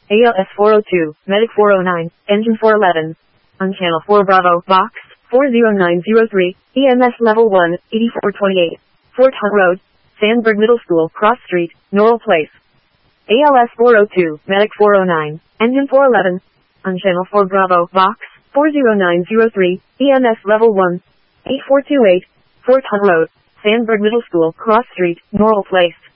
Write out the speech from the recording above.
ALS 402, Medic 409, Engine 411. On Channel 4 Bravo, Box 40903, EMS Level 1, 8428. Fort Hunt Road, Sandburg Middle School, Cross Street, Norrell Place. ALS 402, Medic 409, Engine 411. On Channel 4 Bravo, Box 40903, EMS Level 1, 8428. Fort Hunt Road, Sandburg Middle School, Cross Street, Norrell Place.